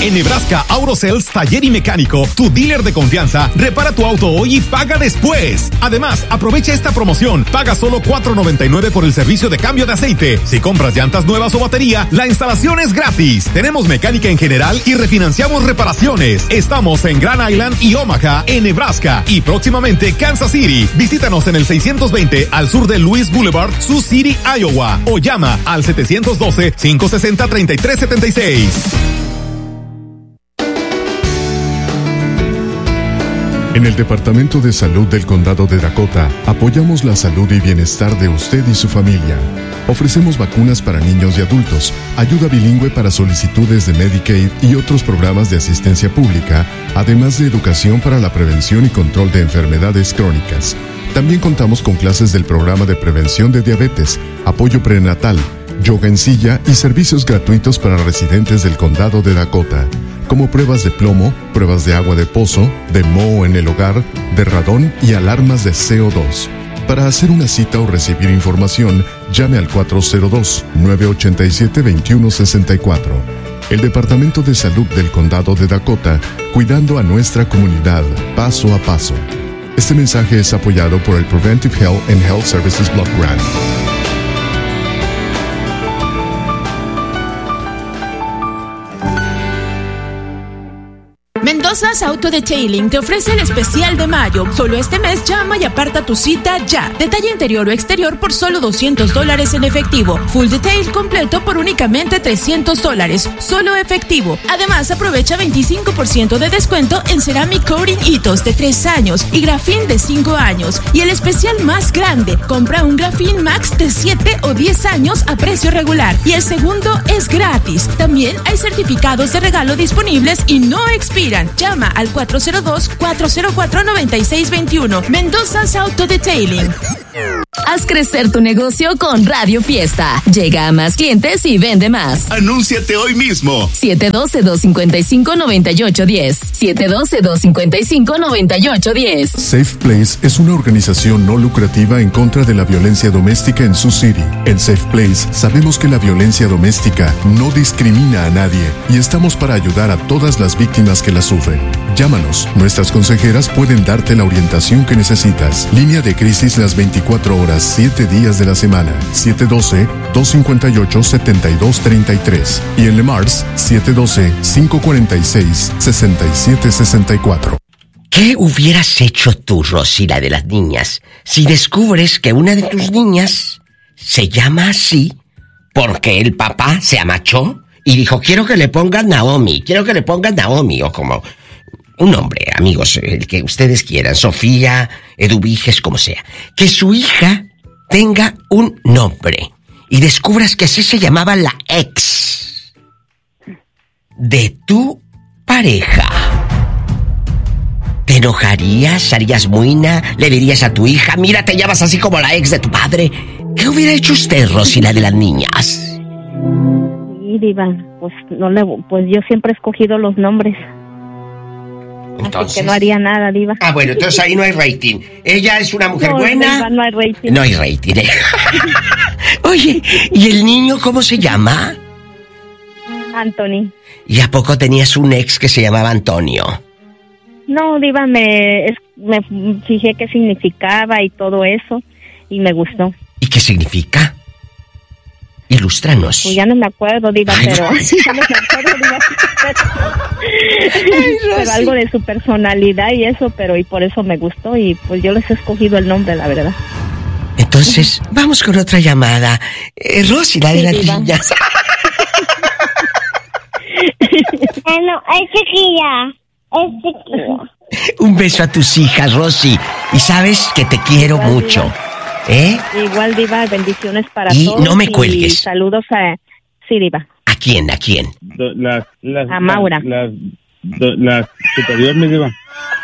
En Nebraska Auto Sales Taller y Mecánico, tu dealer de confianza, repara tu auto hoy y paga después. Además, aprovecha esta promoción. Paga solo $4.99 por el servicio de cambio de aceite. Si compras llantas nuevas o batería, la instalación es gratis. Tenemos mecánica en general y refinanciamos reparaciones. Estamos en Grand Island y Omaha, en Nebraska, y próximamente Kansas City. Visítanos en el 620 al sur de Louis Boulevard, Sioux City, Iowa, o llama al 712-560-3376. En el Departamento de Salud del Condado de Dakota, apoyamos la salud y bienestar de usted y su familia. Ofrecemos vacunas para niños y adultos, ayuda bilingüe para solicitudes de Medicaid y otros programas de asistencia pública, además de educación para la prevención y control de enfermedades crónicas. También contamos con clases del programa de prevención de diabetes, apoyo prenatal, yoga en silla y servicios gratuitos para residentes del Condado de Dakota, como pruebas de plomo, pruebas de agua de pozo, de moho en el hogar, de radón y alarmas de CO2. Para hacer una cita o recibir información, llame al 402-987-2164. El Departamento de Salud del Condado de Dakota, cuidando a nuestra comunidad paso a paso. Este mensaje es apoyado por el Preventive Health and Health Services Block Grant. Mendoza's Auto Detailing te ofrece el especial de mayo. Solo este mes llama y aparta tu cita ya. Detalle interior o exterior por solo $200 en efectivo. Full detail completo por únicamente $300. Solo efectivo. Además, aprovecha 25% de descuento en Ceramic Coating Hitos de 3 años y Grafin de 5 años. Y el especial más grande, compra un Grafin Max de 7 o 10 años a precio regular. Y el segundo es gratis. También hay certificados de regalo disponibles y no expiran. Llama al 402-404-9621. Mendoza's Auto Detailing. Haz crecer tu negocio con Radio Fiesta. Llega a más clientes y vende más. Anúnciate hoy mismo. 712-255-9810. 712-255-9810. Safe Place es una organización no lucrativa en contra de la violencia doméstica en Sioux City. En Safe Place sabemos que la violencia doméstica no discrimina a nadie y estamos para ayudar a todas las víctimas que la sufren. Llámanos. Nuestras consejeras pueden darte la orientación que necesitas. Línea de crisis las 24 horas, 7 días de la semana. 712-258-7233. Y en Le Mars, 712-546-6764. ¿Qué hubieras hecho tú, Rosy, la de las niñas, si descubres que una de tus niñas se llama así porque el papá se amachó y dijo, quiero que le pongan Naomi, o como un nombre, amigos, el que ustedes quieran, Sofía, Eduviges, como sea, que su hija tenga un nombre y descubras que así se llamaba la ex de tu pareja? ¿Te enojarías? ¿Harías muina? ¿Le dirías a tu hija, mira, te llamas así como la ex de tu padre? ¿Qué hubiera hecho usted, Rosy, la de las niñas? Sí, diva, pues yo siempre he escogido los nombres. Entonces, así que no haría nada, diva. Ah, bueno, entonces ahí no hay rating. Ella es una mujer buena. Diva, no hay rating. No hay rating. Oye, ¿y el niño cómo se llama? Anthony. ¿Y a poco tenías un ex que se llamaba Antonio? No, diva, me fijé qué significaba y todo eso, y me gustó. ¿Y qué significa? Ilústranos. Pues ya no me acuerdo, diva, Ay, pero... Rosy. Ya no me acuerdo, diva. Pero algo de su personalidad y eso, y por eso me gustó, y pues yo les he escogido el nombre, la verdad. Entonces, vamos con otra llamada. Rosy, la de las niñas. No, es chiquilla. Un beso a tus hijas, Rosy. Y sabes que te quiero mucho. ¿Eh? Igual, diva, bendiciones para y todos. Y no me cuelgues. Saludos a... Sí, diva. ¿A quién? ¿A quién? A Maura. Las superior, mi diva.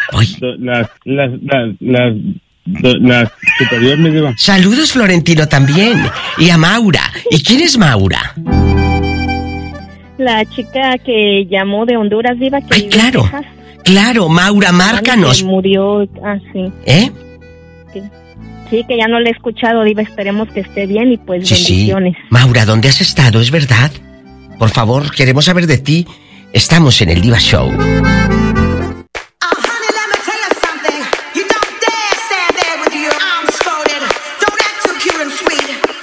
Las superior, mi diva. Saludos, Florentino, también. Y a Maura. ¿Y quién es Maura? La chica que llamó de Honduras, diva. Que ay, claro. Claro, Maura, márcanos. Que murió, sí. ¿Eh? Sí, que ya no le he escuchado, diva. Esperemos que esté bien y pues bendiciones. Sí. Maura, ¿dónde has estado? ¿Es verdad? Por favor, queremos saber de ti. Estamos en el Diva Show.